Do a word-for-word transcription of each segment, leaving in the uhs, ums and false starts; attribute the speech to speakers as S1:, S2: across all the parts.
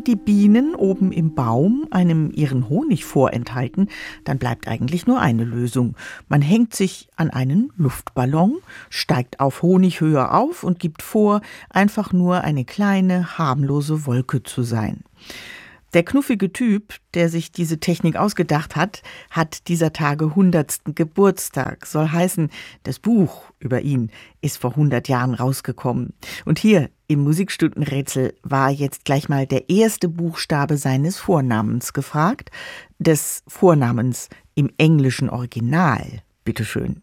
S1: die Bienen oben im Baum einem ihren Honig vorenthalten, dann bleibt eigentlich nur eine Lösung. Man hängt sich an einen Luftballon, steigt auf Honighöhe auf und gibt vor, einfach nur eine kleine, harmlose Wolke zu sein. Der knuffige Typ, der sich diese Technik ausgedacht hat, hat dieser Tage hundertsten Geburtstag. Soll heißen, das Buch über ihn ist vor hundert Jahren rausgekommen. Und hier im Musikstundenrätsel war jetzt gleich mal der erste Buchstabe seines Vornamens gefragt. Des Vornamens im englischen Original. Bitteschön.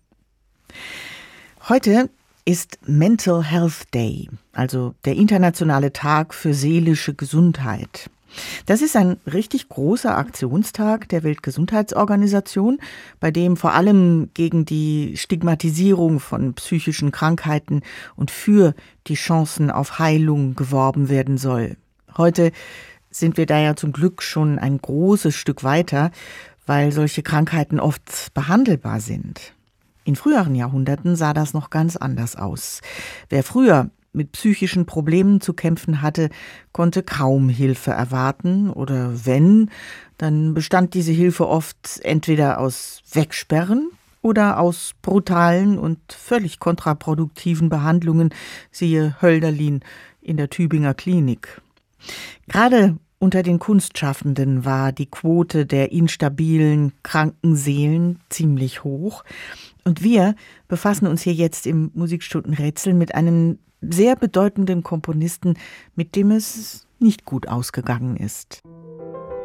S1: Heute ist Mental Health Day, also der internationale Tag für seelische Gesundheit. Das ist ein richtig großer Aktionstag der Weltgesundheitsorganisation, bei dem vor allem gegen die Stigmatisierung von psychischen Krankheiten und für die Chancen auf Heilung geworben werden soll. Heute sind wir da ja zum Glück schon ein großes Stück weiter, weil solche Krankheiten oft behandelbar sind. In früheren Jahrhunderten sah das noch ganz anders aus. Wer früher mit psychischen Problemen zu kämpfen hatte, konnte kaum Hilfe erwarten oder wenn, dann bestand diese Hilfe oft entweder aus Wegsperren oder aus brutalen und völlig kontraproduktiven Behandlungen, siehe Hölderlin in der Tübinger Klinik. Gerade unter den Kunstschaffenden war die Quote der instabilen, kranken Seelen ziemlich hoch. Und wir befassen uns hier jetzt im Musikstundenrätsel mit einem sehr bedeutenden Komponisten, mit dem es nicht gut ausgegangen ist.